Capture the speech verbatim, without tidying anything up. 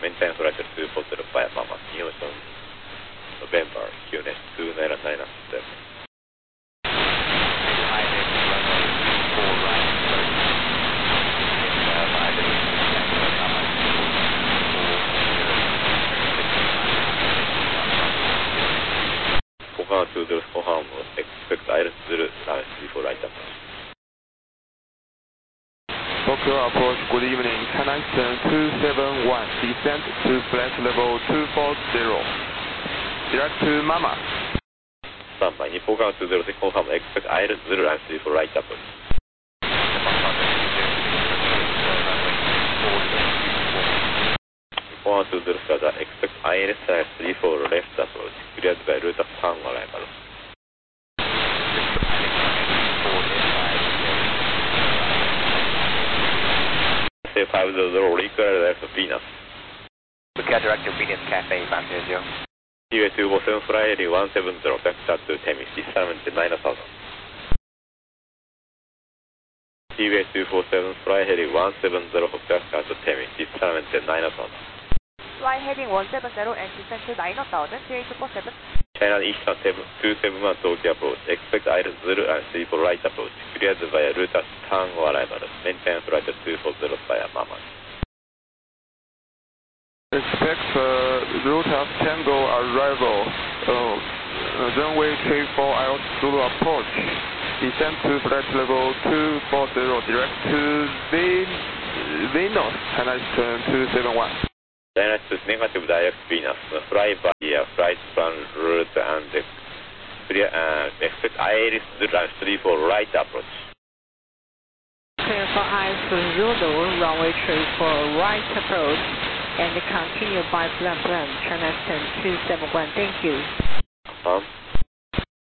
Maintain flight two four zero five Mama, Houston, November, Q N S two nine nine seven. Four two zero confirm, expect I L zero runway three four right up. Tokyo approach, good evening, China Eastern two seven one, descent to flight level two four zero. Direct to Mama. Standby, Nippon Ground two zero six confirm, expect I L zero runway three four right up. Nippon two zero six, expect I L three four left approach, cleared by route of turn arrival. five zero, reclear left of Venus. Lookout director Venus Cafe, five zero zero. T V A two four seven, fly heading one seven zero, vector to Temis, seventy-nine thousand. T V A two four seven, fly heading one seven zero, vector to Temis, seventy-nine thousand. Fly heading one seven zero and descend to nine thousand, T V A two four seven. China Eastern two seven one Tokyo approach, expect I L zero and three four right approach, cleared via route of turn arrival, maintain flight two four zero via Mama. Expect uh, route of Tango arrival, uh, runway three four I L Zulu approach, descend to flight level two four zero, direct to Venus, China Eastern two seven one. China Eastern negative direct Venus, fly by uh, flight plan route and clear, uh, expect I L zero and three four right approach. Clear for I L Zulu, runway three four right approach, and continue by plan plan, China Eastern two seven one, thank you. Um.